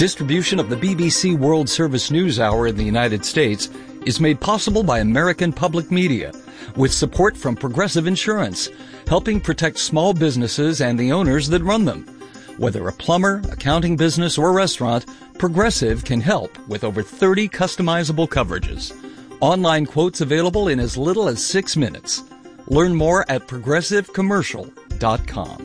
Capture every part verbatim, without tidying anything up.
Distribution of the B B C World Service News Hour in the United States is made possible by American Public Media, with support from Progressive Insurance, helping protect small businesses and the owners that run them. Whether a plumber, accounting business, or restaurant, Progressive can help with over thirty customizable coverages. Online quotes available in as little as six minutes. Learn more at progressive commercial dot com.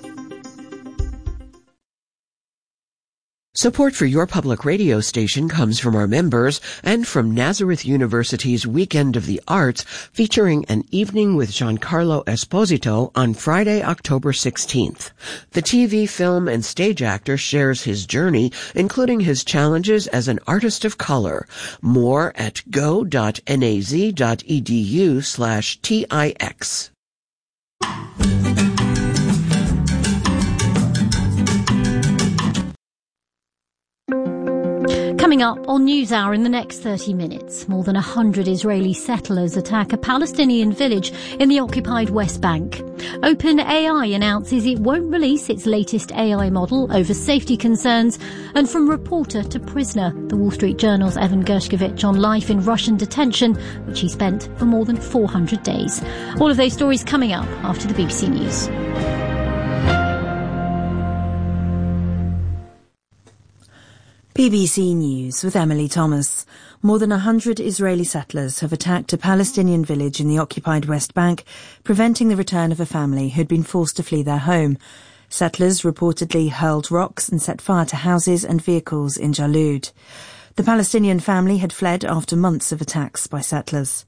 Support for your public radio station comes from our members and from Nazareth University's Weekend of the Arts, featuring an evening with Giancarlo Esposito on Friday, October sixteenth. The T V, film, and stage actor shares his journey, including his challenges as an artist of color. More at go.naz.edu slash TIX. Coming up on NewsHour in the next thirty minutes, more than one hundred Israeli settlers attack a Palestinian village in the occupied West Bank. OpenAI announces it won't release its latest A I model over safety concerns. And from reporter to prisoner, the Wall Street Journal's Evan Gershkovich on life in Russian detention, which he spent for more than four hundred days. All of those stories coming up after the B B C News. B B C News with Emily Thomas. More than one hundred Israeli settlers have attacked a Palestinian village in the occupied West Bank, preventing the return of a family who'd been forced to flee their home. Settlers reportedly hurled rocks and set fire to houses and vehicles in Jalud. The Palestinian family had fled after months of attacks by settlers.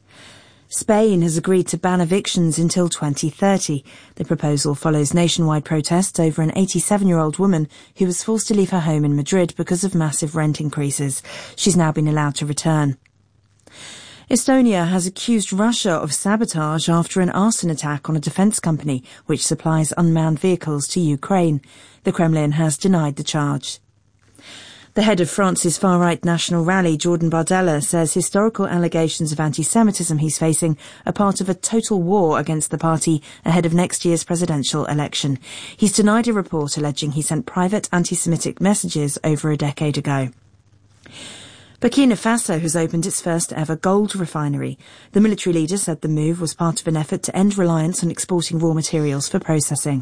Spain has agreed to ban evictions until twenty thirty. The proposal follows nationwide protests over an eighty-seven-year-old woman who was forced to leave her home in Madrid because of massive rent increases. She's now been allowed to return. Estonia has accused Russia of sabotage after an arson attack on a defence company which supplies unmanned vehicles to Ukraine. The Kremlin has denied the charge. The head of France's far-right National Rally, Jordan Bardella, says historical allegations of anti-Semitism he's facing are part of a total war against the party ahead of next year's presidential election. He's denied a report alleging he sent private anti-Semitic messages over a decade ago. Burkina Faso has opened its first ever gold refinery. The military leader said the move was part of an effort to end reliance on exporting raw materials for processing.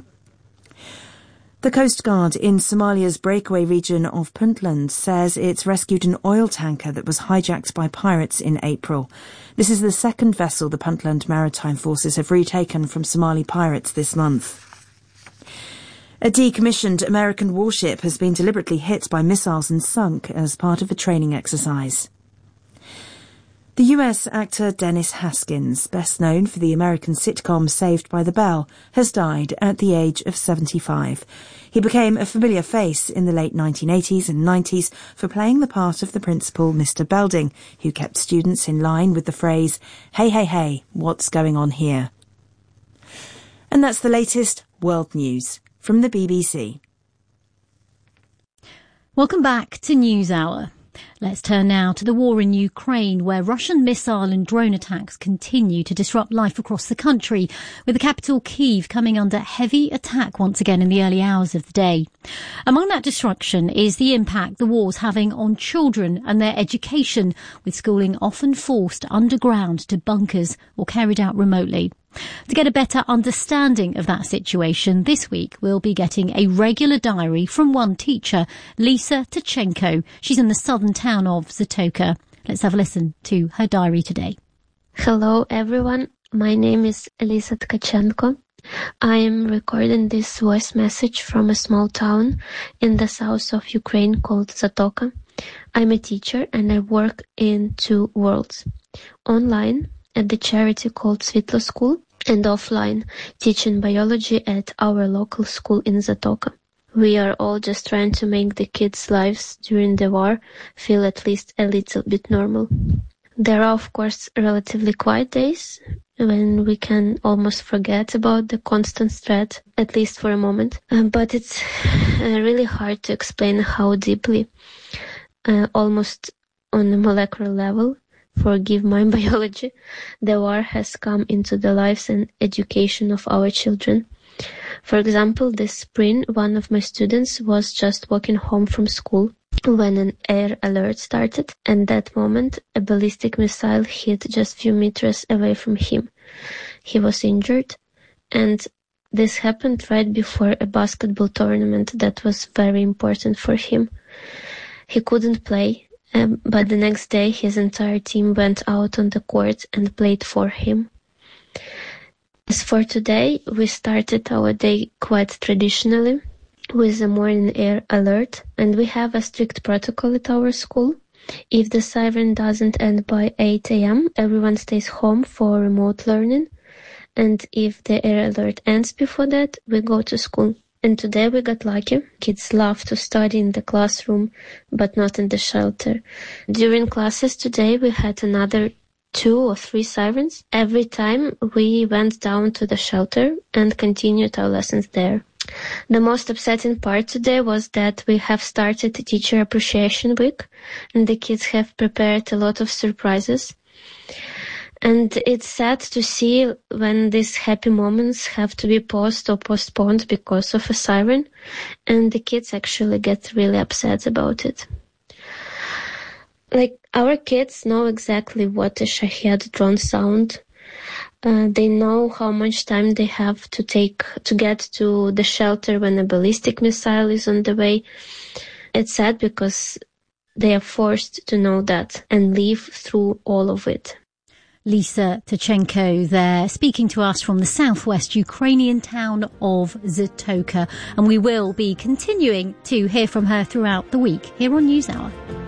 The Coast Guard in Somalia's breakaway region of Puntland says it's rescued an oil tanker that was hijacked by pirates in April. This is the second vessel the Puntland Maritime Forces have retaken from Somali pirates this month. A decommissioned American warship has been deliberately hit by missiles and sunk as part of a training exercise. The U S actor Dennis Haskins, best known for the American sitcom Saved by the Bell, has died at the age of seventy-five. He became a familiar face in the late nineteen eighties and nineties for playing the part of the principal, Mister Belding, who kept students in line with the phrase, "Hey, hey, hey, what's going on here?" And that's the latest world news from the B B C. Welcome back to NewsHour. Let's turn now to the war in Ukraine, where Russian missile and drone attacks continue to disrupt life across the country, with the capital Kyiv coming under heavy attack once again in the early hours of the day. Among that destruction is the impact the war's having on children and their education, with schooling often forced underground to bunkers or carried out remotely. To get a better understanding of that situation, this week we'll be getting a regular diary from one teacher, Lisa Tkachenko. She's in the southern town of Zatoka. Let's have a listen to her diary today. Hello everyone, my name is Lisa Tkachenko. I am recording this voice message from a small town in the south of Ukraine called Zatoka. I'm a teacher and I work in two worlds. Online at the charity called Svitlo School, and offline teaching biology at our local school in Zatoka. We are all just trying to make the kids' lives during the war feel at least a little bit normal. There are, of course, relatively quiet days when we can almost forget about the constant threat, at least for a moment. Uh, but it's uh, really hard to explain how deeply, uh, almost on a molecular level, forgive my biology, the war has come into the lives and education of our children. For example, this spring, one of my students was just walking home from school when an air alert started. At that moment, a ballistic missile hit just a few meters away from him. He was injured, and this happened right before a basketball tournament that was very important for him. He couldn't play, um, but the next day his entire team went out on the court and played for him. As for today, we started our day quite traditionally with a morning air alert, and we have a strict protocol at our school. If the siren doesn't end by eight a.m., everyone stays home for remote learning, and if the air alert ends before that, we go to school. And today we got lucky. Kids love to study in the classroom, but not in the shelter. During classes today, we had another two or three sirens. Every time we went down to the shelter and continued our lessons there. The most upsetting part today was that we have started Teacher Appreciation Week, and the kids have prepared a lot of surprises. And it's sad to see when these happy moments have to be paused or postponed because of a siren, and the kids actually get really upset about it. Like, our kids know exactly what a Shahed drone sound. Uh, they know how much time they have to take to get to the shelter when a ballistic missile is on the way. It's sad because they are forced to know that and live through all of it. Lisa Tkachenko there, speaking to us from the southwest Ukrainian town of Zatoka. And we will be continuing to hear from her throughout the week here on NewsHour.